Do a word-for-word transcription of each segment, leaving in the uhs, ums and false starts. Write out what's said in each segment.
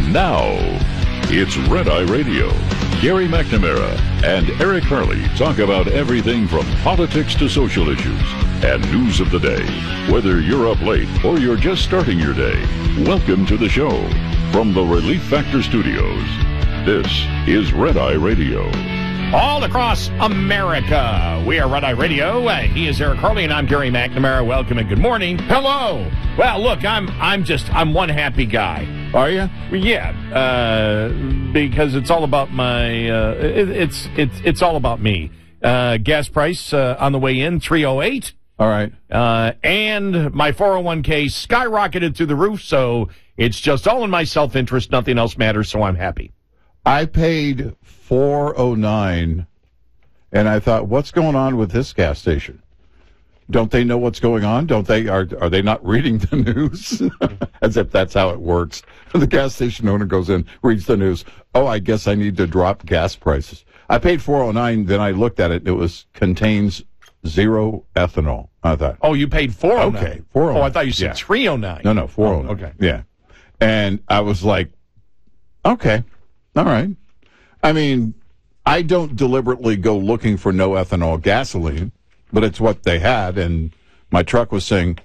Now, it's Red Eye Radio. Gary McNamara and Eric Harley talk about everything from politics to social issues and news of the day. Whether you're up late or you're just starting your day, welcome to the show. From the Relief Factor Studios, this is Red Eye Radio. All across America, we are Red Eye Radio. Uh, he is Eric Harley, and I'm Gary McNamara. Welcome and good morning. Hello. Well, look, I'm I'm just I'm one happy guy. Are you? Yeah, uh, because it's all about my. Uh, it, it's it's it's all about me. Uh, gas price uh, on the way in three oh eight. All right. Uh, and my four oh one k skyrocketed through the roof. So it's just all in my self interest. Nothing else matters. So I'm happy. I paid four oh nine, and I thought, what's going on with this gas station? Don't they know what's going on? Don't they? Are are they not reading the news? As if that's how it works. The gas station owner goes in, reads the news. Oh, I guess I need to drop gas prices. I paid four oh nine. Then I looked at it. It was contains zero ethanol. I thought. Oh, you paid four oh nine. Okay, four oh nine. Oh, I thought you said yeah. three oh nine. No, no, four oh nine. Oh, okay. Yeah, and I was like, okay, all right. I mean, I don't deliberately go looking for no ethanol gasoline, but it's what they had, and my truck was saying,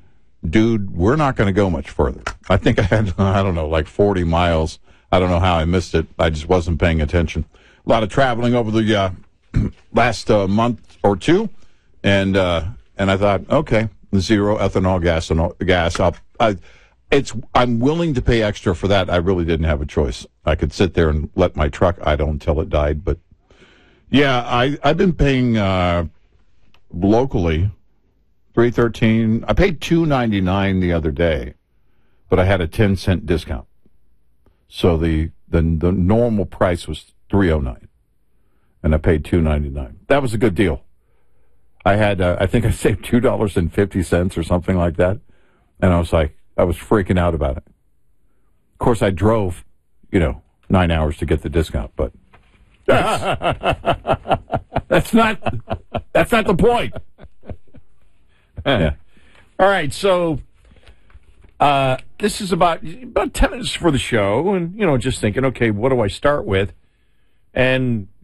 dude, we're not going to go much further. I think I had, I don't know, like forty miles. I don't know how I missed it. I just wasn't paying attention. A lot of traveling over the uh, last uh, month or two, and uh, and I thought, okay, zero ethanol gas and gas up. I, it's I'm willing to pay extra for that. I really didn't have a choice. I could sit there and let my truck idle until it died, but yeah, I I've been paying uh, locally three thirteen. I paid two ninety nine the other day, but I had a ten cent discount, so the the the normal price was three oh nine, and I paid two ninety nine. That was a good deal. I had uh, I think I saved two dollars and fifty cents or something like that, and I was like. I was freaking out about it. Of course, I drove, you know, nine hours to get the discount, but that's, that's not that's not the point. Yeah. All right, so uh, this is about about ten minutes for the show, and you know, just thinking, okay, what do I start with? And